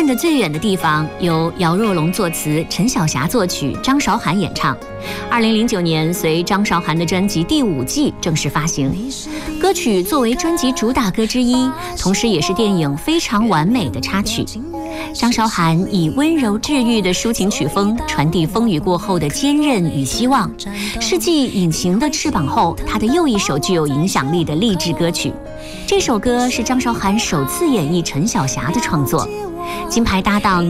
看得最远的地方由姚若龙作词，陈小霞作曲，张韶涵演唱。2009年，随张韶涵的专辑《第5季》正式发行。歌曲作为专辑主打歌之一，同时也是电影《非常完美》的插曲。张韶涵以温柔治愈的抒情曲风，传递风雨过后的坚韧与希望。是继《隐形的翅膀》后，她的又一首具有影响力的励志歌曲。这首歌是张韶涵首次演绎陈小霞的创作，金牌搭档